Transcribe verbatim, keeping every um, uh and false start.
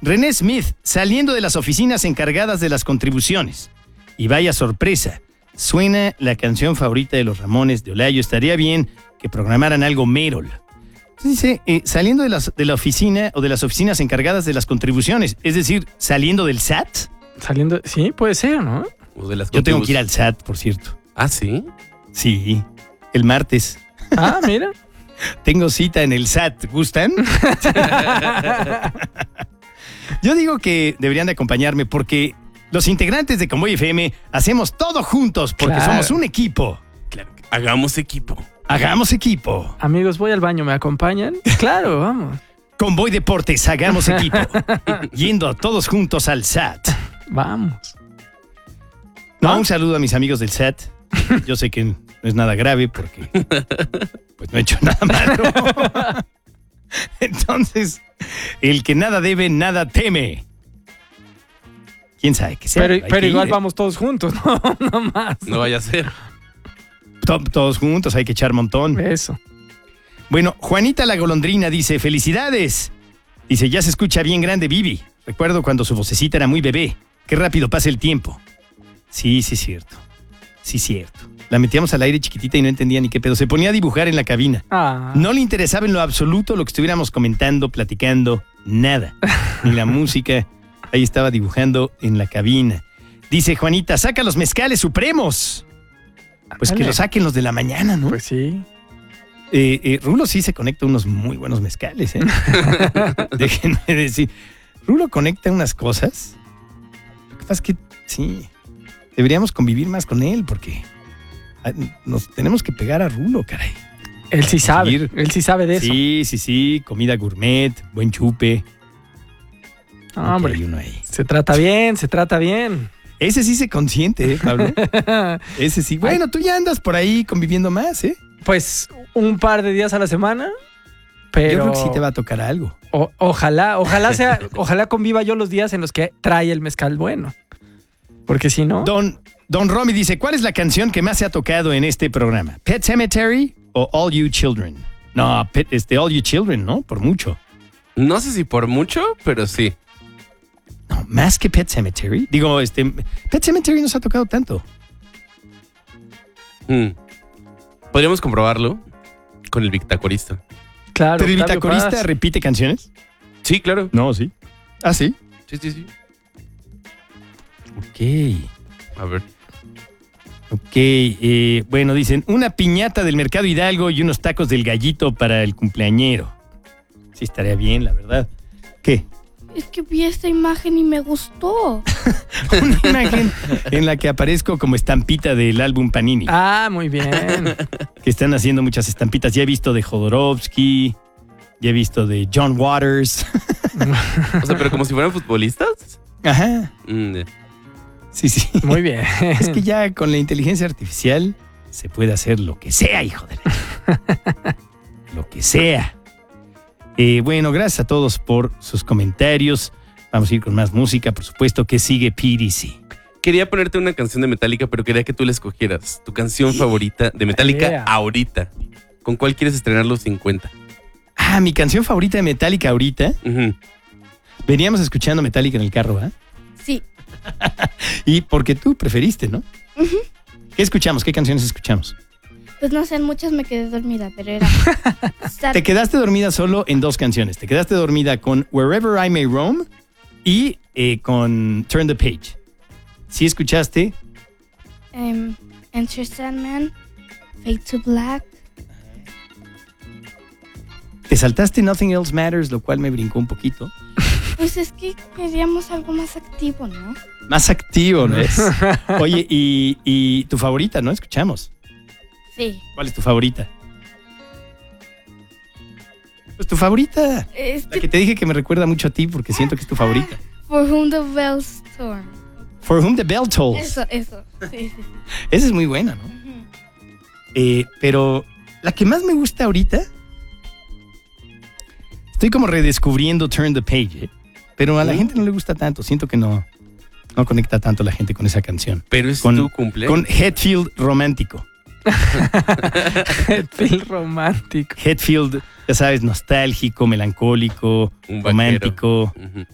René Smith, saliendo de las oficinas encargadas de las contribuciones. Y vaya sorpresa, suena la canción favorita de los Ramones de Olayo. Estaría bien que programaran algo Merol. Dice, eh, saliendo de, las, de la oficina o de las oficinas encargadas de las contribuciones, es decir, saliendo del S A T. Saliendo, sí, puede ser, ¿no? O de las Yo tengo que ir al S A T, por cierto. ¿Ah, sí? Sí, el martes. Ah, mira. Tengo cita en el S A T, ¿gustan? Yo digo que deberían de acompañarme porque los integrantes de Convoy F M hacemos todo juntos porque Claro. somos un equipo. Claro. Hagamos equipo. Hagamos equipo. Amigos, voy al baño, ¿me acompañan? Claro, vamos. Convoy Deportes, hagamos equipo. Yendo todos juntos al S A T. Vamos. No, ¿No? un saludo a mis amigos del S A T. Yo sé que no es nada grave porque pues no he hecho nada malo. Entonces, el que nada debe, nada teme. ¿Quién sabe qué sea? Pero, Hay pero que igual ir, ¿eh? vamos todos juntos, no, no más. No vaya a ser. To- Todos juntos, hay que echar montón. Eso. Bueno, Juanita la Golondrina dice, felicidades. Dice, ya se escucha bien grande Vivi. Recuerdo cuando su vocecita era muy bebé. Qué rápido pasa el tiempo. Sí, sí, cierto. Sí, cierto. La metíamos al aire chiquitita y no entendía ni qué pedo. Se ponía a dibujar en la cabina. Ah. No le interesaba en lo absoluto lo que estuviéramos comentando, platicando, nada. Ni la música. Ahí estaba dibujando en la cabina. Dice Juanita, saca los mezcales supremos. Pues que Ándale. lo saquen los de la mañana, ¿no? Pues sí. Eh, eh, Rulo sí se conecta unos muy buenos mezcales, ¿eh? Déjenme decir. Rulo conecta unas cosas. Lo que pasa es que sí, deberíamos convivir más con él porque ah, nos tenemos que pegar a Rulo, caray. Él sí sabe. Conseguir. Él sí sabe de eso. Sí, sí, sí, comida gourmet, buen chupe. Ah, hombre. Ok, hay uno ahí. Se trata bien, se trata bien. Ese sí se consiente, ¿eh, Pablo? Ese sí. Bueno, tú ya andas por ahí conviviendo más, ¿eh? Pues un par de días a la semana. Pero Yo creo que sí te va a tocar algo. o- ojalá, ojalá sea, ojalá conviva yo los días en los que trae el mezcal bueno. Porque si no, Don, Don Romy dice, ¿cuál es la canción que más se ha tocado en este programa? ¿Pet Cemetery o All You Children? No, Pet, este, All You Children, ¿no? Por mucho. No sé si por mucho, pero sí. No, más que Pet Cemetery. Digo, este, Pet Cemetery no se ha tocado tanto. Mm. Podríamos comprobarlo con el bictacorista. claro. ¿Pero el Octavio bitacorista Paz. repite canciones? Sí, claro. No, sí. Ah, sí. Sí, sí, sí. Ok. A ver. Ok. eh, bueno, dicen, una piñata del Mercado Hidalgo y unos tacos del Gallito para el cumpleañero. Sí, estaría bien, la verdad. ¿Qué? Es que vi esta imagen y me gustó. Una imagen en la que aparezco como estampita del álbum Panini. Ah, muy bien. Que están haciendo muchas estampitas. Ya he visto de Jodorowsky, ya he visto de John Waters. O sea, pero como si fueran futbolistas. Ajá. Mm, Sí, sí. Muy bien. Es que ya con la inteligencia artificial se puede hacer lo que sea, hijo de la... Lo que sea. Eh, bueno, gracias a todos por sus comentarios. Vamos a ir con más música, por supuesto, que sigue P D C. Quería ponerte una canción de Metallica, pero quería que tú la escogieras. Tu canción favorita de Metallica Yeah. ahorita. ¿Con cuál quieres estrenar los cincuenta? Ah, mi canción favorita de Metallica ahorita. Ujú. Veníamos escuchando Metallica en el carro, ¿ah? Sí. Y porque tú preferiste, ¿no? ¿Qué escuchamos? ¿Qué canciones escuchamos? Pues no sé, en muchas me quedé dormida, pero era... Star- Te quedaste dormida solo en dos canciones. Te quedaste dormida con Wherever I May Roam y eh, con Turn the Page. ¿Sí escuchaste? em, Enter Sandman, Fade to Black. Te saltaste Nothing Else Matters, lo cual me brincó un poquito. Pues es que queríamos algo más activo, ¿no? Más activo, ¿no es? Oye, y, y tu favorita, ¿no? Escuchamos. Sí. ¿Cuál es tu favorita? Pues tu favorita. La Este, que te dije que me recuerda mucho a ti porque siento que es tu favorita. For Whom the Bells Torn. For Whom the Bell Tolls. Eso, eso. Sí, sí, sí. Esa es muy buena, ¿no? Ujú. Eh, pero la que más me gusta ahorita, estoy como redescubriendo Turn the Page, ¿eh? Pero a la ¿Mm? gente no le gusta tanto. Siento que no, no conecta tanto la gente con esa canción. Pero es Con- tu cumpleaños. Con Hetfield romántico. Phil romántico. Hetfield, ya sabes, nostálgico, melancólico, Un vaquero. romántico. Ujú.